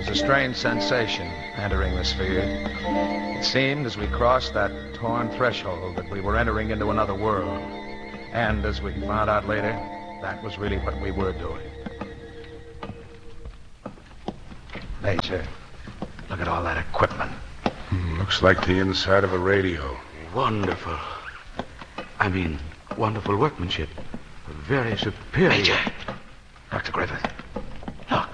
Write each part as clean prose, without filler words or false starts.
was a strange sensation entering the sphere. It seemed as we crossed that torn threshold that we were entering into another world. And as we found out later, that was really what we were doing. Major, look at all that equipment. Looks like the inside of a radio. Wonderful. I mean, wonderful workmanship. Very superior. Major! Dr. Griffith, look.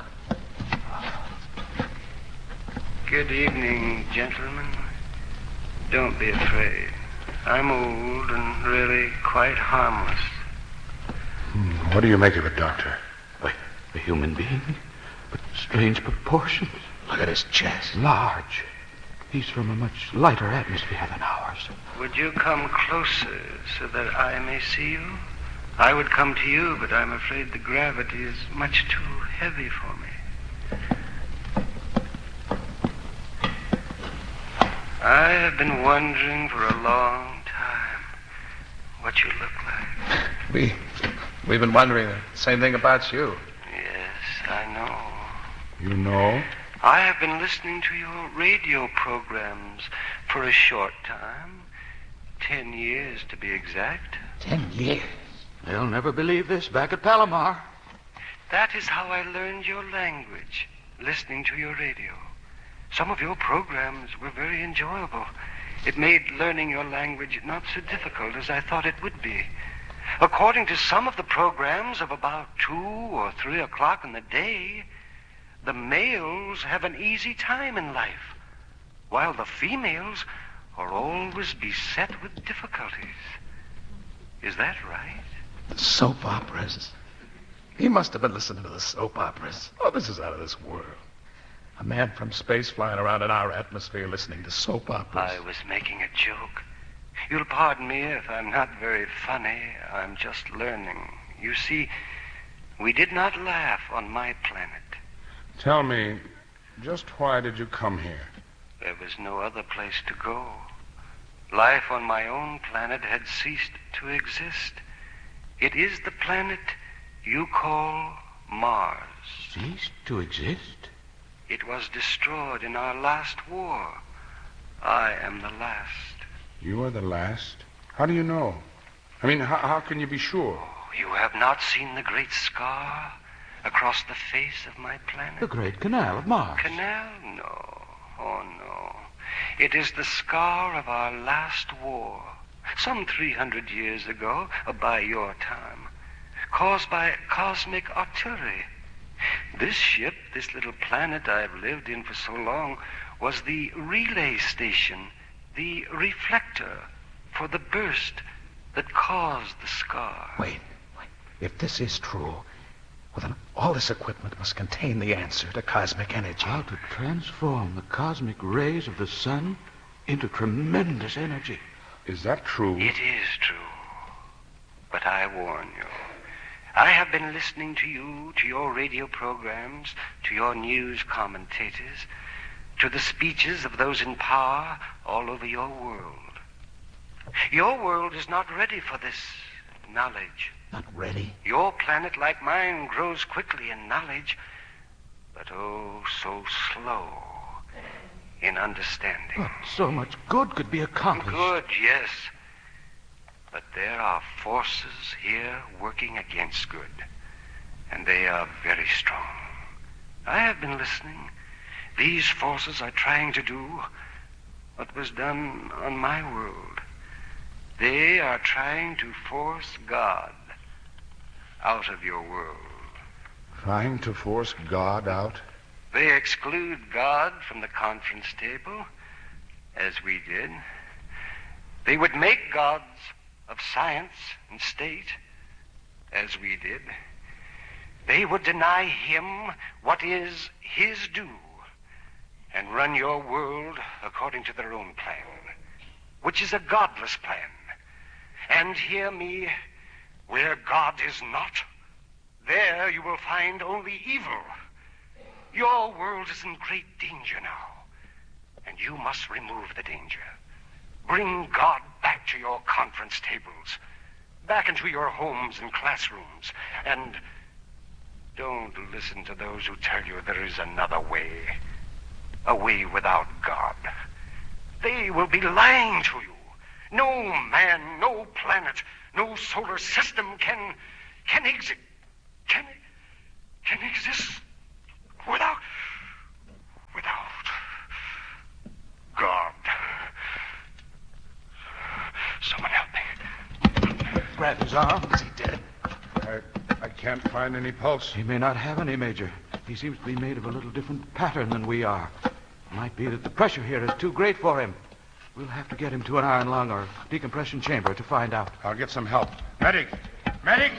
Good evening, gentlemen. Don't be afraid. I'm old and really quite harmless. What do you make of it, Doctor? A human being, but strange proportions. Look at his chest. Large. He's from a much lighter atmosphere than ours. Would you come closer so that I may see you? I would come to you, but I'm afraid the gravity is much too heavy for me. I have been wondering for a long time what you look like. We've been wondering the same thing about you. Yes, I know. You know? I have been listening to your radio programs for a short time. 10 years, to be exact. 10 years? They'll never believe this back at Palomar. That is how I learned your language, listening to your radio. Some of your programs were very enjoyable. It made learning your language not so difficult as I thought it would be. According to some of the programs of about 2 or 3 o'clock in the day, the males have an easy time in life, while the females are always beset with difficulties. Is that right? The soap operas. He must have been listening to the soap operas. Oh, this is out of this world. A man from space flying around in our atmosphere listening to soap operas. I was making a joke. You'll pardon me if I'm not very funny. I'm just learning. You see, we did not laugh on my planet. Tell me, just why did you come here? There was no other place to go. Life on my own planet had ceased to exist. It is the planet you call Mars. Ceased to exist? It was destroyed in our last war. I am the last. You are the last? How do you know? I mean, how can you be sure? You have not seen the great scar across the face of my planet? The Great Canal of Mars. Canal? No. Oh, no. It is the scar of our last war, some 300 years ago, by your time, caused by cosmic artillery. This ship, this little planet I've lived in for so long, was the relay station, the reflector for the burst that caused the scar. Wait. If this is true, well, then all this equipment must contain the answer to cosmic energy. How to transform the cosmic rays of the sun into tremendous energy. Is that true? It is true. But I warn you. I have been listening to you, to your radio programs, to your news commentators, to the speeches of those in power all over your world. Your world is not ready for this knowledge. Not ready? Your planet, like mine, grows quickly in knowledge, but oh, so slow in understanding. But so much good could be accomplished. Good, yes. But there are forces here working against good, and they are very strong. I have been listening. These forces are trying to do what was done on my world. They are trying to force God out of your world. Trying to force God out? They exclude God from the conference table, as we did. They would make gods of science and state, as we did. They would deny him what is his due and run your world according to their own plan, which is a godless plan. And hear me, where God is not, there you will find only evil. Your world is in great danger now, and you must remove the danger. Bring God back to your conference tables, back into your homes and classrooms, and Don't listen to those who tell you there is another way. A way without God. They will be lying to you. No man, no planet, no solar system can exist without God. Someone help me. Grab his arm. Is he dead? I can't find any pulse. He may not have any, Major. He seems to be made of a little different pattern than we are. It might be that the pressure here is too great for him. We'll have to get him to an iron lung or decompression chamber to find out. I'll get some help. Medic! Medic!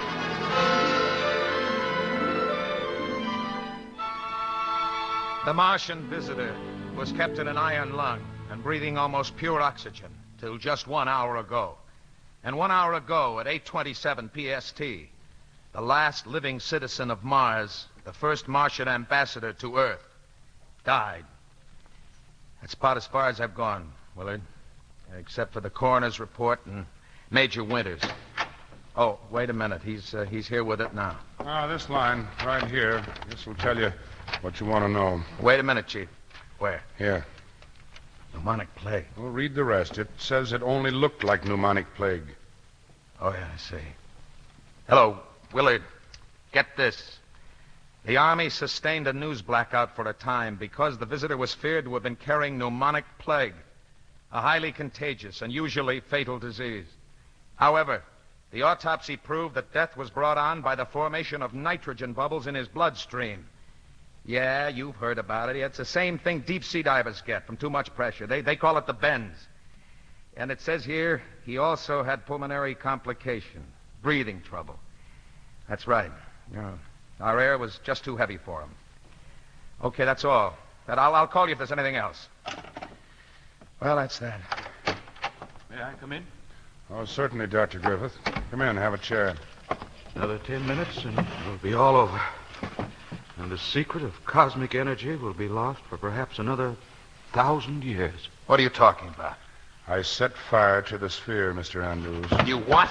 The Martian visitor was kept in an iron lung and breathing almost pure oxygen till just 1 hour ago. And 1 hour ago at 8:27 PST, the last living citizen of Mars, the first Martian ambassador to Earth, died. That's about as far as I've gone, Willard, except for the coroner's report and Major Winters. Oh, wait a minute. He's here with it now. This line right here. This will tell you what you want to know. Wait a minute, Chief. Where? Here. Pneumonic plague. We'll read the rest. It says it only looked like pneumonic plague. Oh, yeah, I see. Hello, Willard. Get this. The Army sustained a news blackout for a time because the visitor was feared to have been carrying pneumonic plague, a highly contagious and usually fatal disease. However, the autopsy proved that death was brought on by the formation of nitrogen bubbles in his bloodstream. Yeah, you've heard about it. It's the same thing deep-sea divers get from too much pressure. They call it the bends. And it says here he also had pulmonary complication, breathing trouble. That's right. Yeah. Our air was just too heavy for him. Okay, that's all. I'll call you if there's anything else. Well, that's that. May I come in? Oh, certainly, Dr. Griffith. Come in, have a chair. Another 10 minutes and it'll be all over. And the secret of cosmic energy will be lost for perhaps another 1,000 years. What are you talking about? I set fire to the sphere, Mr. Andrews. You what?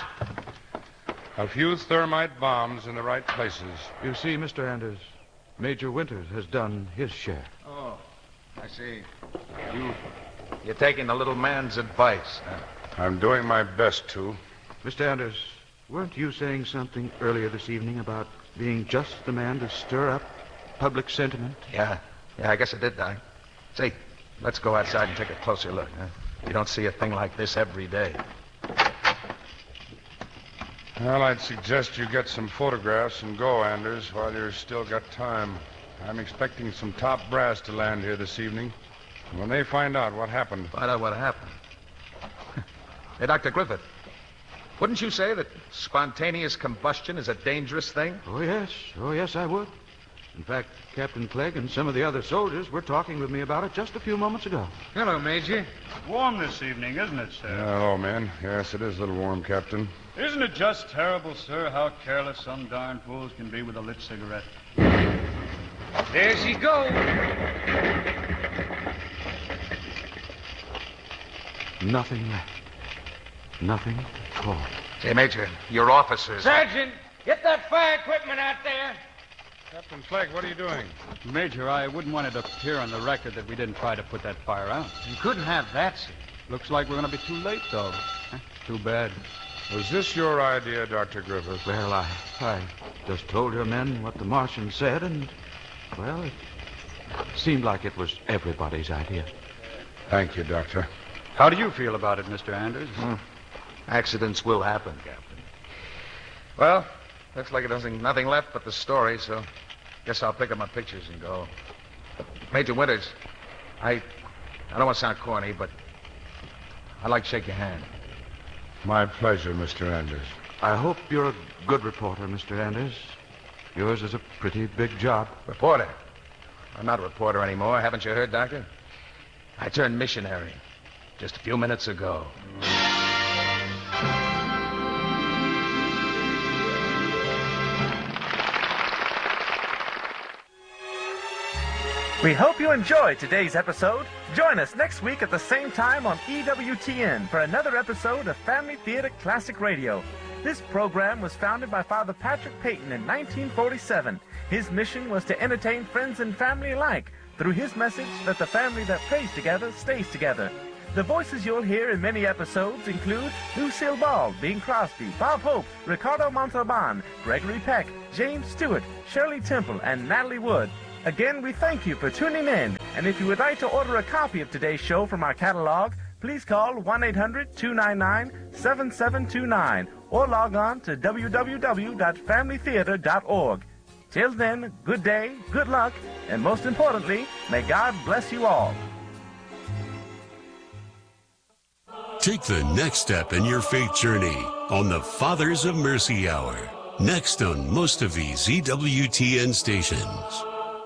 A few thermite bombs in the right places. You see, Mr. Anders, Major Winters has done his share. Oh, I see. You're taking the little man's advice. I'm doing my best to. Mr. Anders, weren't you saying something earlier this evening about being just the man to stir up public sentiment? Yeah, I guess I did, Doc. Say, let's go outside and take a closer look. Huh? You don't see a thing like this every day. Well, I'd suggest you get some photographs and go, Anders, while you've still got time. I'm expecting some top brass to land here this evening. And when they find out what happened... Find out what happened? Hey, Dr. Griffith, wouldn't you say that spontaneous combustion is a dangerous thing? Oh, yes, I would. In fact, Captain Clegg and some of the other soldiers were talking with me about it just a few moments ago. Hello, Major. Warm this evening, isn't it, sir? Hello, man. Yes, it is a little warm, Captain. Isn't it just terrible, sir, how careless some darn fools can be with a lit cigarette? There she goes. Nothing left. Nothing at all. Say, Major, your officers... Sergeant, get that fire equipment out there. Captain Clegg, what are you doing? Major, I wouldn't want it to appear on the record that we didn't try to put that fire out. You couldn't have that, sir. Looks like we're going to be too late, though. Too bad. Was this your idea, Dr. Griffith? Well, I just told your men what the Martian said, and, well, it seemed like it was everybody's idea. Thank you, Doctor. How do you feel about it, Mr. Anders? Accidents will happen, Captain. Well, looks like there's nothing left but the story, so guess I'll pick up my pictures and go. Major Winters, I don't want to sound corny, but I'd like to shake your hand. My pleasure, Mr. Anders. I hope you're a good reporter, Mr. Anders. Yours is a pretty big job. Reporter? I'm not a reporter anymore. Haven't you heard, Doctor? I turned missionary just a few minutes ago. We hope you enjoyed today's episode. Join us next week at the same time on EWTN for another episode of Family Theater Classic Radio. This program was founded by Father Patrick Peyton in 1947. His mission was to entertain friends and family alike through his message that the family that prays together stays together. The voices you'll hear in many episodes include Lucille Ball, Bing Crosby, Bob Hope, Ricardo Montalban, Gregory Peck, James Stewart, Shirley Temple, and Natalie Wood. Again, we thank you for tuning in, and if you would like to order a copy of today's show from our catalog, please call 1-800-299-7729 or log on to www.familytheater.org. Till then, good day, good luck, and most importantly, may God bless you all. Take the next step in your faith journey on the Fathers of Mercy Hour. Next on most of these EWTN stations.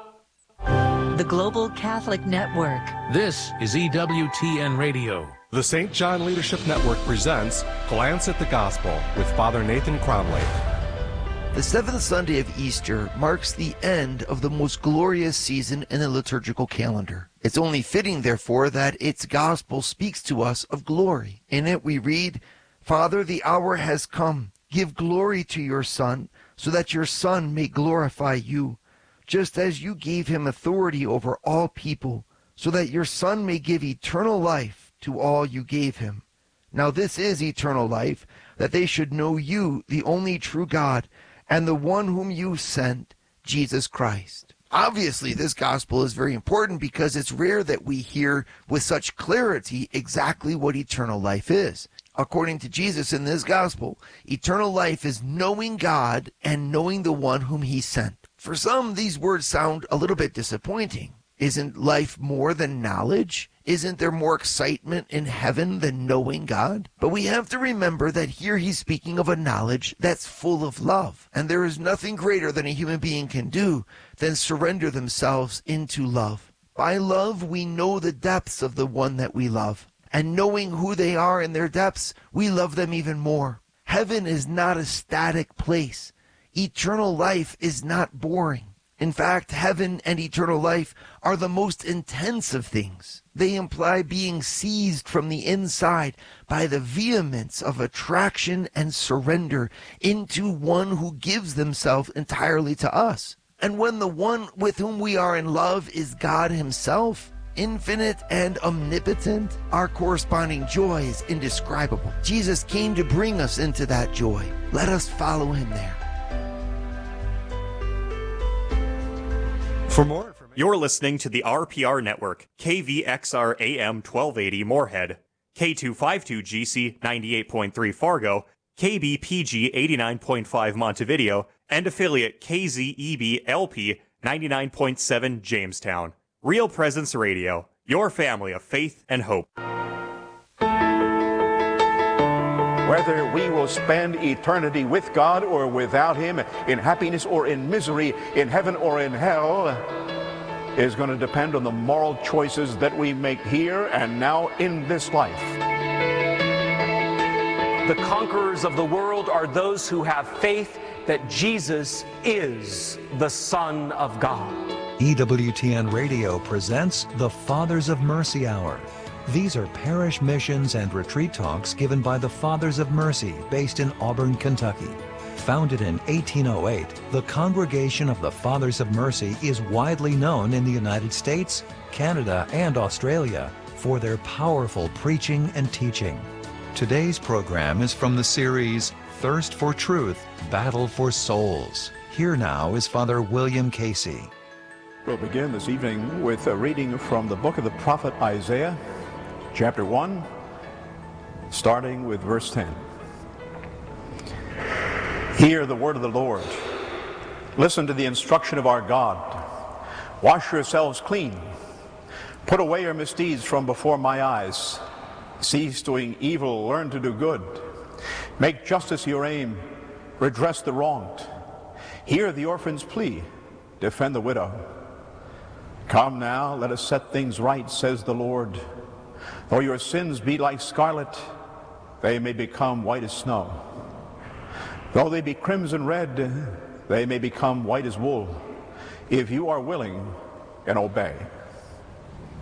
The Global Catholic Network. This is EWTN Radio. The St. John Leadership Network presents Glance at the Gospel with Father Nathan Cromley. The seventh Sunday of Easter marks the end of the most glorious season in the liturgical calendar. It's only fitting, therefore, that its gospel speaks to us of glory. In it we read, "Father, the hour has come. Give glory to your Son, so that your Son may glorify you, just as you gave him authority over all people, so that your Son may give eternal life to all you gave him. Now this is eternal life, that they should know you, the only true God, and the one whom you sent, Jesus Christ." Obviously, this gospel is very important because it's rare that we hear with such clarity exactly what eternal life is. According to Jesus in this gospel, eternal life is knowing God and knowing the one whom he sent. For some, these words sound a little bit disappointing. Isn't life more than knowledge? Isn't there more excitement in heaven than knowing God? But we have to remember that here he's speaking of a knowledge that's full of love. And there is nothing greater than a human being can do than surrender themselves into love. By love, we know the depths of the one that we love. And knowing who they are in their depths, we love them even more. Heaven is not a static place. Eternal life is not boring. In fact, heaven and eternal life are the most intense of things. They imply being seized from the inside by the vehemence of attraction and surrender into one who gives themselves entirely to us. And when the one with whom we are in love is God himself, infinite and omnipotent, our corresponding joy is indescribable. Jesus came to bring us into that joy. Let us follow him there. For more information, you're listening to the RPR Network, KVXR AM 1280 Moorhead, K252GC 98.3 Fargo, KBPG 89.5 Montevideo, and affiliate KZEB LP 99.7 Jamestown. Real Presence Radio, your family of faith and hope. Whether we will spend eternity with God or without him, in happiness or in misery, in heaven or in hell, is going to depend on the moral choices that we make here and now in this life. The conquerors of the world are those who have faith that Jesus is the Son of God. EWTN Radio presents the Fathers of Mercy Hour. These are parish missions and retreat talks given by the Fathers of Mercy based in Auburn, Kentucky. Founded in 1808, the Congregation of the Fathers of Mercy is widely known in the United States, Canada, and Australia for their powerful preaching and teaching. Today's program is from the series Thirst for Truth, Battle for Souls. Here now is Father William Casey. We'll begin this evening with a reading from the book of the prophet Isaiah, chapter 1, starting with verse 10. Hear the word of the Lord. Listen to the instruction of our God. Wash yourselves clean. Put away your misdeeds from before my eyes. Cease doing evil, learn to do good. Make justice your aim, redress the wronged. Hear the orphan's plea, defend the widow. Come now, let us set things right, says the Lord. Though your sins be like scarlet, they may become white as snow. Though they be crimson red, they may become white as wool, if you are willing and obey.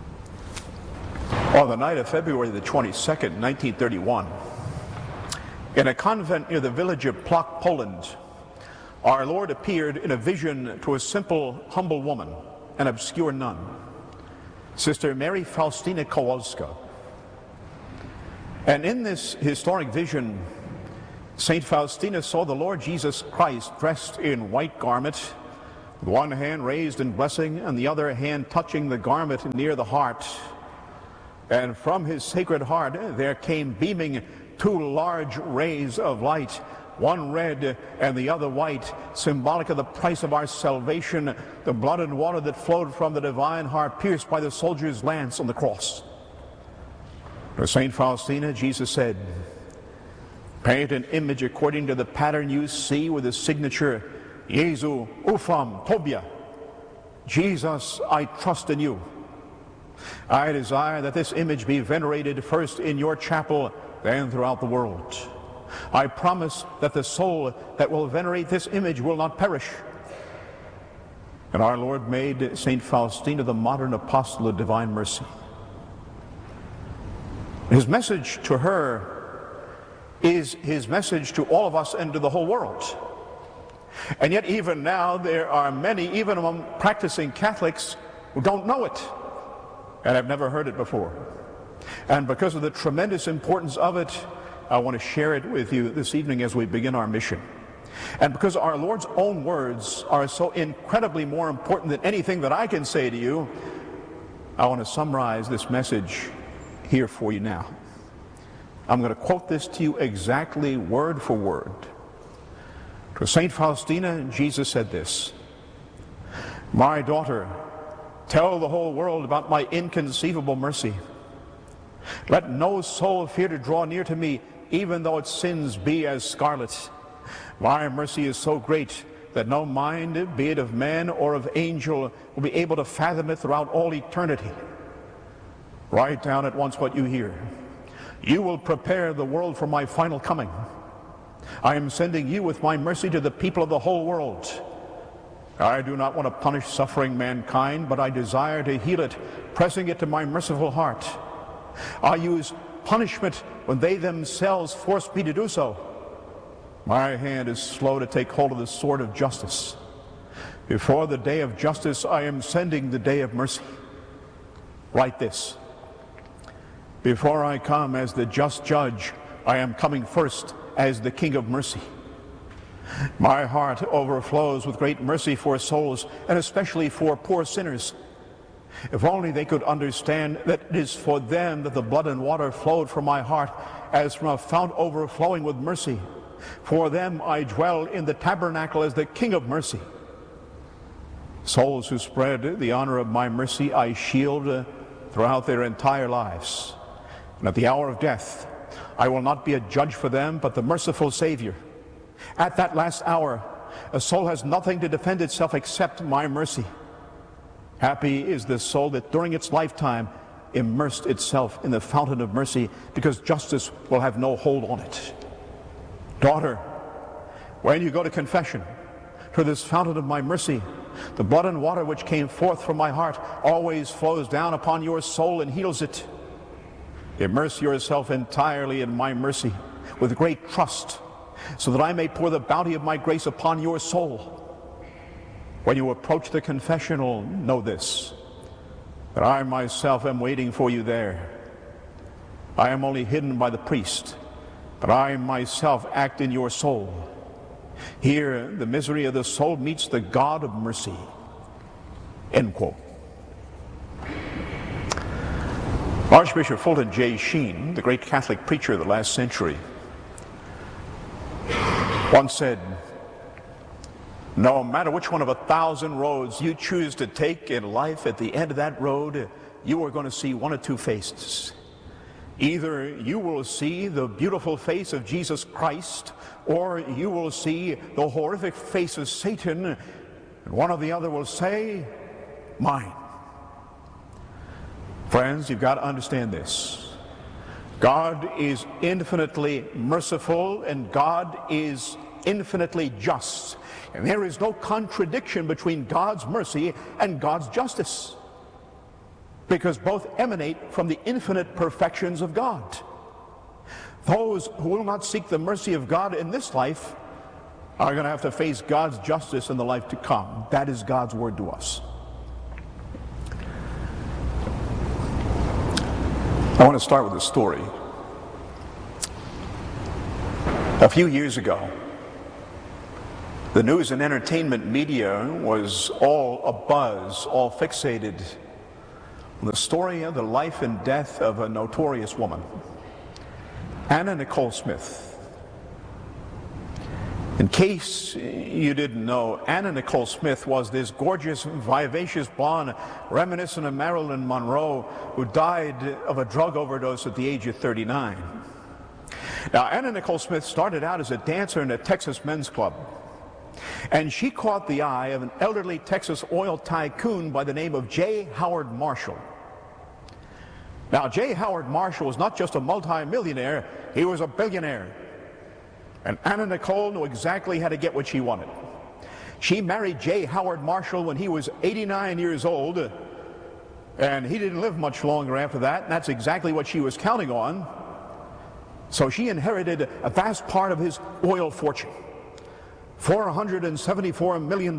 On the night of February the 22nd, 1931, In a convent near the village of Plock, Poland, our Lord appeared in a vision to a simple, humble woman, an obscure nun, Sister Mary Faustina Kowalska. And in this historic vision, St. Faustina saw the Lord Jesus Christ dressed in white garment, with one hand raised in blessing and the other hand touching the garment near the heart. And from his sacred heart there came beaming two large rays of light, one red and the other white, symbolic of the price of our salvation, the blood and water that flowed from the divine heart pierced by the soldier's lance on the cross. To St. Faustina, Jesus said, paint an image according to the pattern you see with the signature, Jesu ufam tobia. Jesus, I trust in you. I desire that this image be venerated first in your chapel, then throughout the world. I promise that the soul that will venerate this image will not perish. And our Lord made St. Faustina the modern apostle of divine mercy. His message to her is his message to all of us and to the whole world. And yet even now there are many, even among practicing Catholics, who don't know it and have never heard it before. And because of the tremendous importance of it, I want to share it with you this evening as we begin our mission. And because our Lord's own words are so incredibly more important than anything that I can say to you, I want to summarize this message here for you now. I'm going to quote this to you exactly word for word. To St. Faustina, Jesus said this, "My daughter, tell the whole world about my inconceivable mercy. Let no soul fear to draw near to me, even though its sins be as scarlet. My mercy is so great that no mind, be it of man or of angel, will be able to fathom it throughout all eternity. Write down at once what you hear. You will prepare the world for my final coming. I am sending you with my mercy to the people of the whole world. I do not want to punish suffering mankind, but I desire to heal it, pressing it to my merciful heart. I use punishment when they themselves force me to do so. My hand is slow to take hold of the sword of justice. Before the day of justice, I am sending the day of mercy. Write this. Before I come as the just judge, I am coming first as the King of mercy. My heart overflows with great mercy for souls, and especially for poor sinners. If only they could understand that it is for them that the blood and water flowed from my heart as from a fount overflowing with mercy. For them I dwell in the tabernacle as the King of mercy. Souls who spread the honor of my mercy I shield throughout their entire lives. And at the hour of death, I will not be a judge for them, but the merciful Savior. At that last hour, a soul has nothing to defend itself except my mercy. Happy is the soul that during its lifetime immersed itself in the fountain of mercy, because justice will have no hold on it. Daughter, when you go to confession, to this fountain of my mercy, the blood and water which came forth from my heart always flows down upon your soul and heals it. Immerse yourself entirely in my mercy with great trust, so that I may pour the bounty of my grace upon your soul. When you approach the confessional, know this, that I myself am waiting for you there. I am only hidden by the priest, but I myself act in your soul. Here, the misery of the soul meets the God of mercy." End quote. Archbishop Fulton J. Sheen, the great Catholic preacher of the last century, once said, "No matter which one of 1,000 roads you choose to take in life, at the end of that road, you are going to see one of two faces. Either you will see the beautiful face of Jesus Christ, or you will see the horrific face of Satan, and one or the other will say, 'Mine.'" Friends, you've got to understand this. God is infinitely merciful, and God is infinitely just. And there is no contradiction between God's mercy and God's justice, because both emanate from the infinite perfections of God. Those who will not seek the mercy of God in this life are going to have to face God's justice in the life to come. That is God's word to us. I want to start with a story. A few years ago, the news and entertainment media was all abuzz, all fixated on the story of the life and death of a notorious woman, Anna Nicole Smith. In case you didn't know, Anna Nicole Smith was this gorgeous, vivacious blonde reminiscent of Marilyn Monroe who died of a drug overdose at the age of 39. Now, Anna Nicole Smith started out as a dancer in a Texas men's club, and she caught the eye of an elderly Texas oil tycoon by the name of J. Howard Marshall. Now, J. Howard Marshall was not just a multimillionaire, he was a billionaire. And Anna Nicole knew exactly how to get what she wanted. She married J. Howard Marshall when he was 89 years old, and he didn't live much longer after that, and that's exactly what she was counting on. So she inherited a vast part of his oil fortune, $474 million.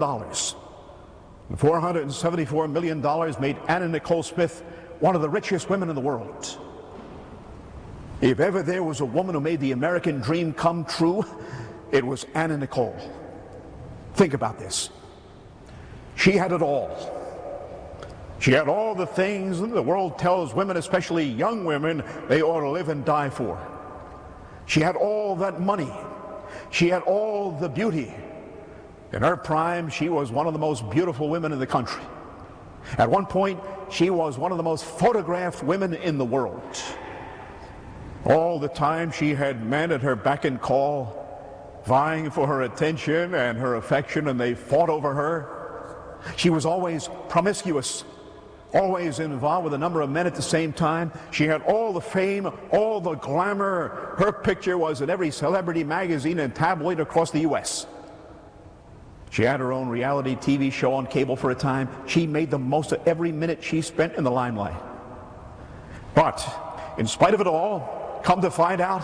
$474 million made Anna Nicole Smith one of the richest women in the world. If ever there was a woman who made the American dream come true, it was Anna Nicole. Think about this. She had it all. She had all the things that the world tells women, especially young women, they ought to live and die for. She had all that money. She had all the beauty. In her prime, she was one of the most beautiful women in the country. At one point, she was one of the most photographed women in the world. All the time she had men at her beck and call, vying for her attention and her affection, and they fought over her. She was always promiscuous, always involved with a number of men at the same time. She had all the fame, all the glamour. Her picture was in every celebrity magazine and tabloid across the U.S. She had her own reality TV show on cable for a time. She made the most of every minute she spent in the limelight. But in spite of it all, come to find out,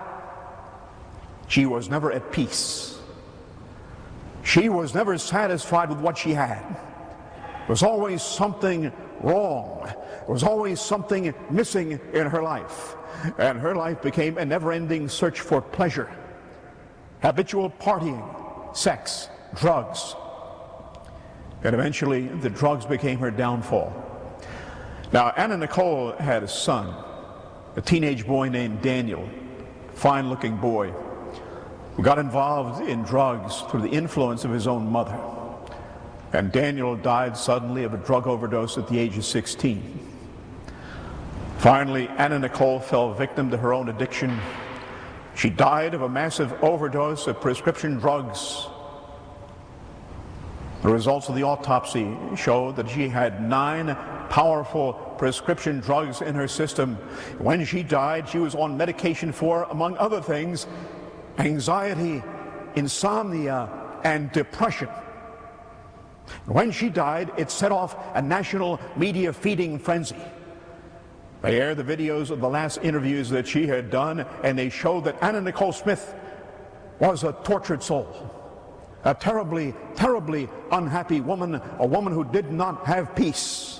she was never at peace. She was never satisfied with what she had. There was always something wrong. There was always something missing in her life. And her life became a never-ending search for pleasure. Habitual partying, sex, drugs. And eventually, the drugs became her downfall. Now, Anna Nicole had a son, a teenage boy named Daniel, fine-looking boy, who got involved in drugs through the influence of his own mother. And Daniel died suddenly of a drug overdose at the age of 16. Finally, Anna Nicole fell victim to her own addiction. She died of a massive overdose of prescription drugs. The results of the autopsy showed that she had 9 powerful prescription drugs in her system. When she died, she was on medication for, among other things, anxiety, insomnia, and depression. When she died, it set off a national media feeding frenzy. They aired the videos of the last interviews that she had done, and they showed that Anna Nicole Smith was a tortured soul, a terribly, terribly unhappy woman, a woman who did not have peace.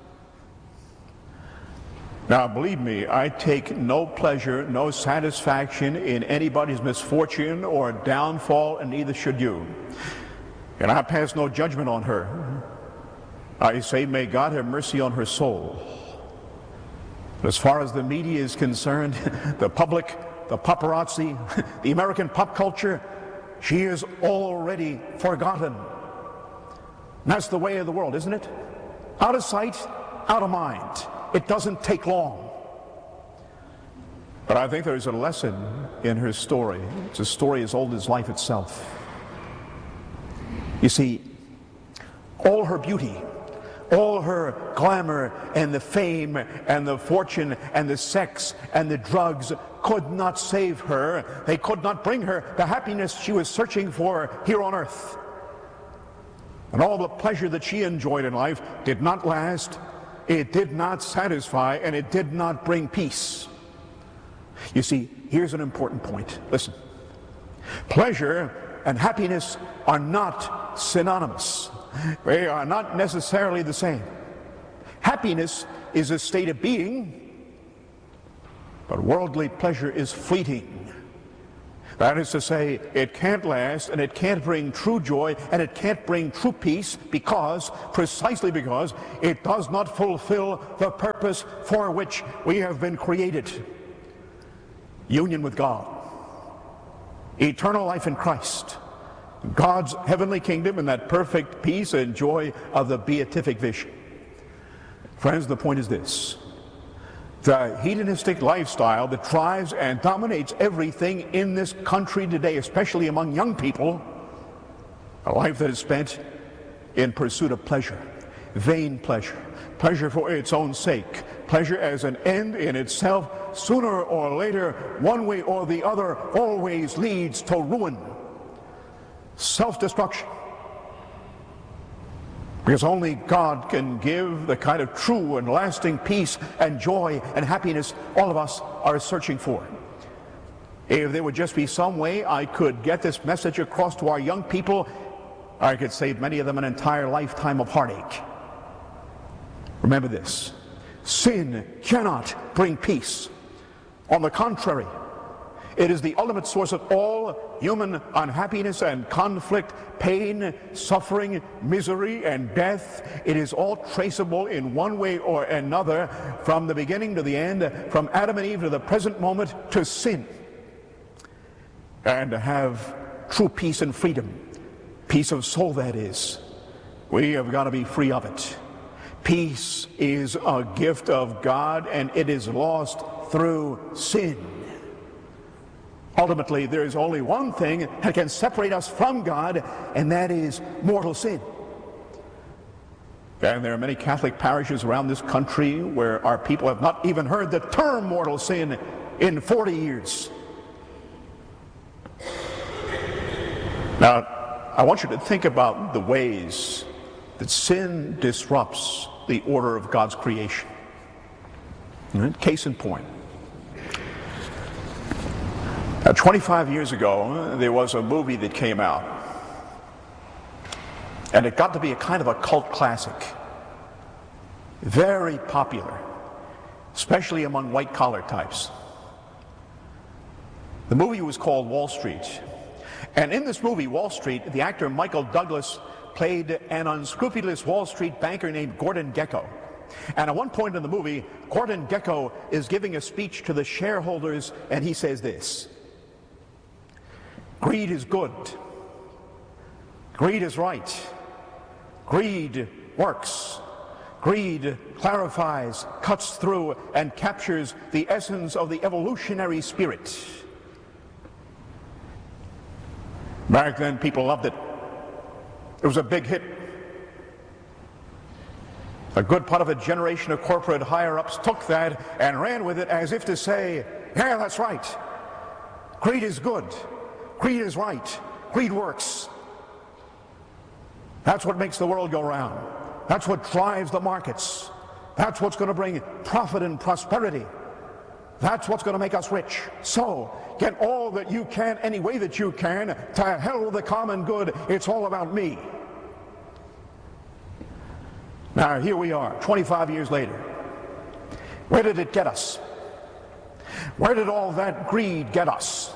Now, believe me, I take no pleasure, no satisfaction in anybody's misfortune or downfall, and neither should you. And I pass no judgment on her. I say, may God have mercy on her soul. But as far as the media is concerned, the public, the paparazzi, the American pop culture, she is already forgotten. And that's the way of the world, isn't it? Out of sight, out of mind. It doesn't take long. But I think there's a lesson in her story. It's a story as old as life itself. You see, all her beauty, all her glamour and the fame and the fortune and the sex and the drugs could not save her. They could not bring her the happiness she was searching for here on earth. And all the pleasure that she enjoyed in life did not last. It did not satisfy, and it did not bring peace. You see, here's an important point. Listen. Pleasure and happiness are not synonymous. They are not necessarily the same. Happiness is a state of being, but worldly pleasure is fleeting. That is to say, it can't last, and it can't bring true joy, and it can't bring true peace precisely because it does not fulfill the purpose for which we have been created. Union with God, eternal life in Christ, God's heavenly kingdom, and that perfect peace and joy of the beatific vision. Friends, the point is this. The hedonistic lifestyle that drives and dominates everything in this country today, especially among young people, a life that is spent in pursuit of pleasure, vain pleasure, pleasure for its own sake, pleasure as an end in itself, sooner or later, one way or the other, always leads to ruin, self-destruction. Because only God can give the kind of true and lasting peace and joy and happiness all of us are searching for. If there would just be some way I could get this message across to our young people, I could save many of them an entire lifetime of heartache. Remember this. Sin cannot bring peace. On the contrary, it is the ultimate source of all human unhappiness and conflict, pain, suffering, misery, and death. It is all traceable in one way or another from the beginning to the end, from Adam and Eve to the present moment, to sin. And to have true peace and freedom, peace of soul that is, we have got to be free of it. Peace is a gift of God, and it is lost through sin. Ultimately, there is only one thing that can separate us from God, and that is mortal sin. And there are many Catholic parishes around this country where our people have not even heard the term mortal sin in 40 years. Now, I want you to think about the ways that sin disrupts the order of God's creation. Case in point. 25 years ago, there was a movie that came out, and it got to be a kind of a cult classic. Very popular, especially among white-collar types. The movie was called Wall Street. And in this movie, Wall Street, the actor Michael Douglas played an unscrupulous Wall Street banker named Gordon Gekko. And at one point in the movie, Gordon Gekko is giving a speech to the shareholders, and he says this: greed is good. Greed is right. Greed works. Greed clarifies, cuts through, and captures the essence of the evolutionary spirit. Back then, people loved it. It was a big hit. A good part of a generation of corporate higher-ups took that and ran with it as if to say, yeah, that's right. Greed is good. Greed is right. Greed works. That's what makes the world go round. That's what drives the markets. That's what's going to bring profit and prosperity. That's what's going to make us rich. So, get all that you can any way that you can. To hell with the common good. It's all about me. Now, here we are, 25 years later. Where did it get us? Where did all that greed get us?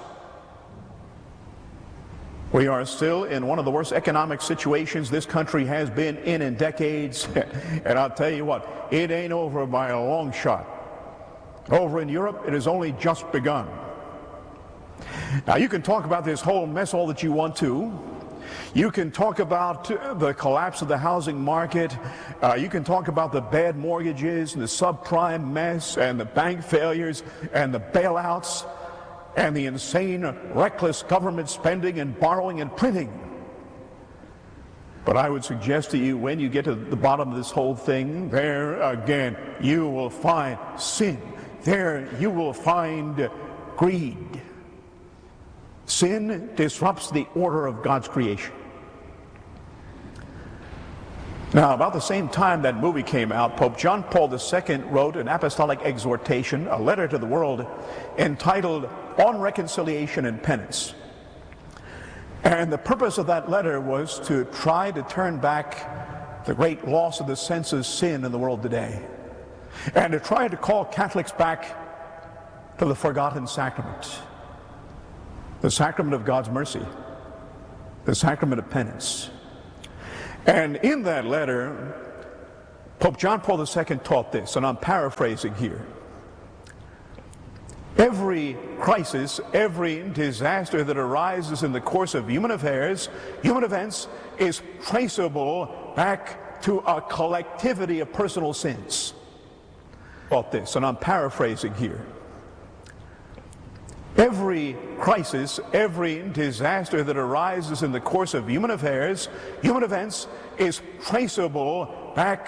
We are still in one of the worst economic situations this country has been in decades. And I'll tell you what, it ain't over by a long shot. Over in Europe, it has only just begun. Now, you can talk about this whole mess all that you want to. You can talk about the collapse of the housing market. You can talk about the bad mortgages and the subprime mess and the bank failures and the bailouts and the insane, reckless government spending and borrowing and printing. But I would suggest to you, when you get to the bottom of this whole thing, there again you will find sin. There you will find greed. Sin disrupts the order of God's creation. Now, about the same time that movie came out, Pope John Paul II wrote an apostolic exhortation, a letter to the world, entitled On Reconciliation and Penance. And the purpose of that letter was to try to turn back the great loss of the senses sin in the world today, and to try to call Catholics back to the forgotten sacrament, the sacrament of God's mercy, the sacrament of penance. And in that letter, Pope John Paul II taught this, and I'm paraphrasing here. Every crisis, every disaster that arises in the course of human affairs, human events, is traceable back to a collectivity of personal sins. Taught this, and I'm paraphrasing here. Every crisis, every disaster that arises in the course of human affairs, human events, is traceable back